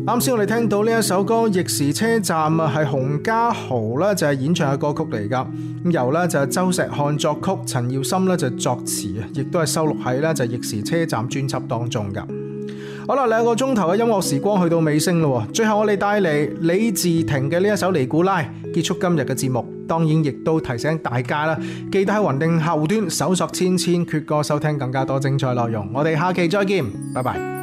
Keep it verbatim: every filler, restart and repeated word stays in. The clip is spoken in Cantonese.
啱先我哋聽到呢一首歌《逆時車站》啊，係洪嘉豪咧就係演唱嘅歌曲嚟噶。咁由咧就係周石漢作曲，陳耀森咧就作詞啊，亦都係收錄喺咧就係《逆時車站》專輯當中噶。好啦，兩個鐘頭嘅音樂時光去到尾聲咯，最後我哋帶嚟李治廷嘅呢一首尼古拉，結束今日嘅節目。當然亦都提醒大家啦，記得喺雲定客戶端搜索千千闕歌，收聽更加多精彩內容。我哋下期再見，拜拜。